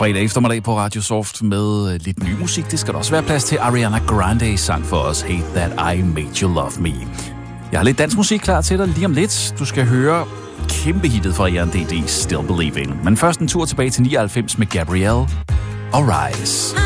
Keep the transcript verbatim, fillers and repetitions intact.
fredag eftermiddag på Radio Soft med lidt ny musik. Det skal der også være plads til. Ariana Grande sang for os Hate That I Made You Love Me. Jeg har lidt dansk musik klar til dig lige om lidt. Du skal høre kæmpe hittet fra Jan D D, Still Believing. Men først en tur tilbage til nioghalvfems med Gabrielle og Rise.